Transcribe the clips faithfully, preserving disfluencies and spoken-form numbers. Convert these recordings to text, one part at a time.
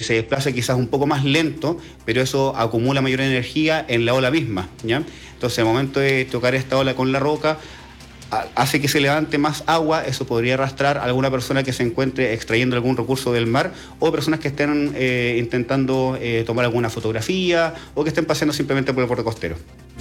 se desplaza quizás un poco más lento, pero eso acumula mayor energía en la ola misma, ¿ya? Entonces, al momento de tocar esta ola con la roca, hace que se levante más agua. Eso podría arrastrar a alguna persona que se encuentre extrayendo algún recurso del mar, o personas que estén eh, intentando eh, tomar alguna fotografía, o que estén paseando simplemente por el borde costero.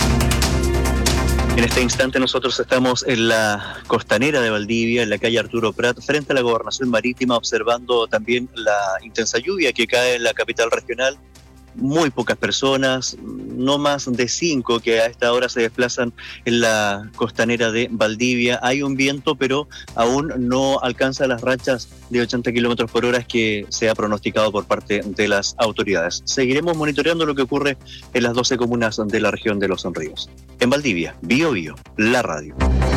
En este instante nosotros estamos en la costanera de Valdivia, en la calle Arturo Prat, frente a la Gobernación Marítima, observando también la intensa lluvia que cae en la capital regional. Muy pocas personas, no más de cinco que a esta hora se desplazan en la costanera de Valdivia. Hay un viento, pero aún no alcanza las rachas de ochenta kilómetros por hora que se ha pronosticado por parte de las autoridades. Seguiremos monitoreando lo que ocurre en las doce comunas de la región de Los Ríos. En Valdivia, Bio Bio, la radio.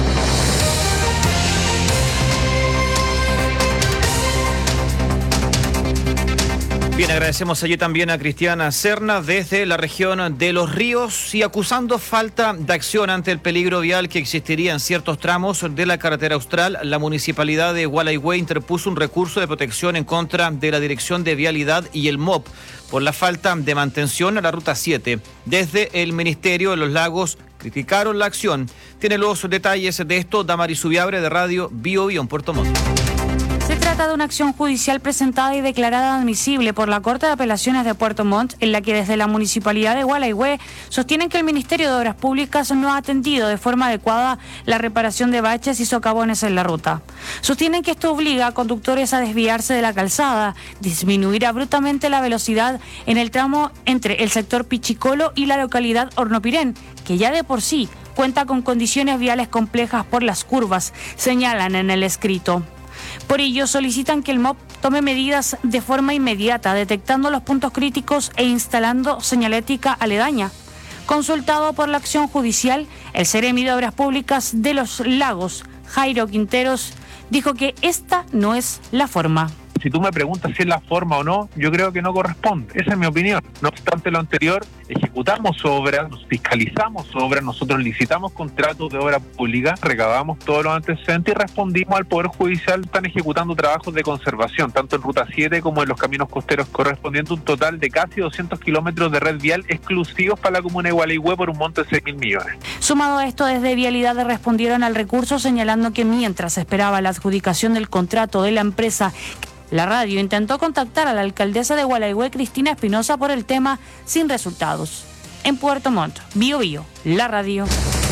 Bien, agradecemos allí también a Cristiana Serna desde la región de Los Ríos, y acusando falta de acción ante el peligro vial que existiría en ciertos tramos de la carretera austral, la municipalidad de Gualeguay interpuso un recurso de protección en contra de la Dirección de Vialidad y el M O P por la falta de mantención a la ruta siete. Desde el Ministerio de los Lagos criticaron la acción. Tiene los detalles de esto Damaris Subiabre de Radio Bio Bio en Puerto Montt. Se trata de una acción judicial presentada y declarada admisible por la Corte de Apelaciones de Puerto Montt, en la que desde la Municipalidad de Gualeguay sostienen que el Ministerio de Obras Públicas no ha atendido de forma adecuada la reparación de baches y socavones en la ruta. Sostienen que esto obliga a conductores a desviarse de la calzada, disminuir abruptamente la velocidad en el tramo entre el sector Pichicolo y la localidad Hornopirén, que ya de por sí cuenta con condiciones viales complejas por las curvas, señalan en el escrito. Por ello, solicitan que el M O P tome medidas de forma inmediata, detectando los puntos críticos e instalando señalética aledaña. Consultado por la acción judicial, el Seremi de Obras Públicas de Los Lagos, Jairo Quinteros, dijo que esta no es la forma. Si tú me preguntas si es la forma o no, yo creo que no corresponde. Esa es mi opinión. No obstante lo anterior, ejecutamos obras, nos fiscalizamos obras, nosotros licitamos contratos de obra pública, recabamos todos los antecedentes y respondimos al Poder Judicial. Están ejecutando trabajos de conservación, tanto en Ruta siete como en los caminos costeros, correspondiendo a un total de casi doscientos kilómetros de red vial exclusivos para la comuna de Gualeguay por un monto de seis mil millones. Sumado a esto, desde Vialidad respondieron al recurso, señalando que mientras se esperaba la adjudicación del contrato de la empresa, la radio intentó contactar a la alcaldesa de Gualeguay, Cristina Espinosa, por el tema, sin resultados. En Puerto Montt, Bio Bio, la radio.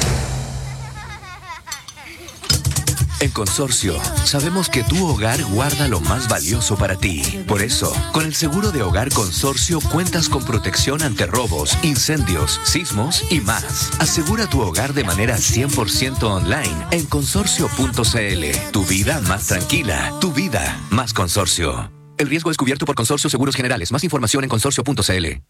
En Consorcio, sabemos que tu hogar guarda lo más valioso para ti. Por eso, con el seguro de hogar Consorcio cuentas con protección ante robos, incendios, sismos y más. Asegura tu hogar de manera cien por ciento online en consorcio punto c l. Tu vida más tranquila, tu vida más Consorcio. El riesgo es cubierto por Consorcio Seguros Generales. Más información en consorcio punto c l.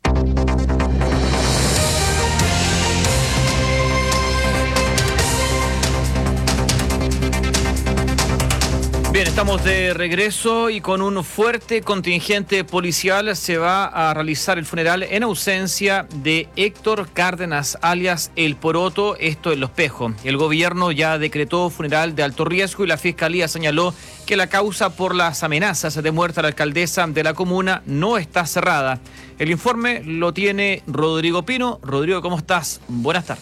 Bien, estamos de regreso y con un fuerte contingente policial se va a realizar el funeral en ausencia de Héctor Cárdenas, alias El Poroto, esto en Los Pejos. El gobierno ya decretó funeral de alto riesgo y la Fiscalía señaló que la causa por las amenazas de muerte a la alcaldesa de la comuna no está cerrada. El informe lo tiene Rodrigo Pino. Rodrigo, ¿cómo estás? Buenas tardes.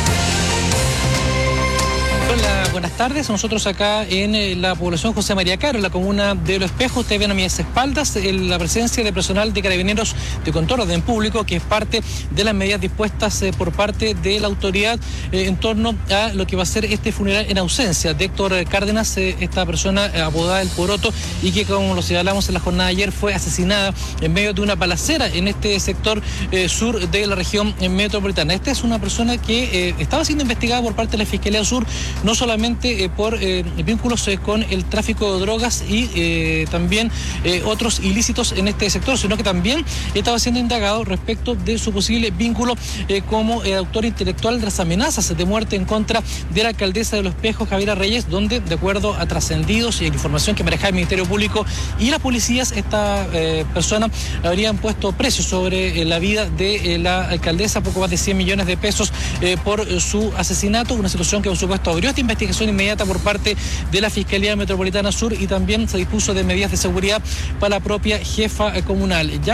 Hola, buenas tardes. Nosotros acá en eh, la población José María Caro, en la comuna de Los Espejos. Ustedes ven a mis espaldas eh, la presencia de personal de Carabineros de Control Orden Público, que es parte de las medidas dispuestas eh, por parte de la autoridad eh, en torno a lo que va a ser este funeral en ausencia de Héctor Cárdenas, eh, esta persona eh, apodada El Poroto, y que, como lo señalamos en la jornada de ayer, fue asesinada en medio de una balacera en este sector eh, sur de la región metropolitana. Esta es una persona que eh, estaba siendo investigada por parte de la Fiscalía Sur, no solamente eh, por eh, vínculos eh, con el tráfico de drogas y eh, también eh, otros ilícitos en este sector, sino que también estaba siendo indagado respecto de su posible vínculo eh, como eh, autor intelectual de las amenazas de muerte en contra de la alcaldesa de Los Espejos, Javiera Reyes, donde, de acuerdo a trascendidos y a la información que maneja el Ministerio Público y las policías, esta eh, persona habrían puesto precio sobre eh, la vida de eh, la alcaldesa, poco más de cien millones de pesos eh, por eh, su asesinato, una situación que por supuesto abrió esta investigación inmediata por parte de la Fiscalía Metropolitana Sur, y también se dispuso de medidas de seguridad para la propia jefa comunal. Ya